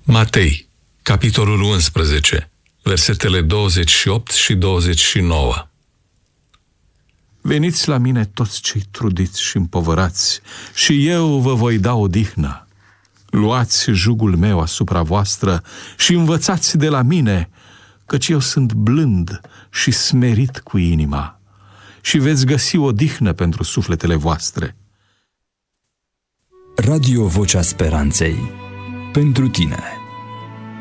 Matei, capitolul 11, versetele 28 și 29. Veniți la mine toți cei trudiți și împovărați, și eu vă voi da odihnă. Luați jugul meu asupra voastră și învățați de la mine, căci eu sunt blând și smerit cu inima, și veți găsi odihnă pentru sufletele voastre. Radio Vocea Speranței. Pentru tine.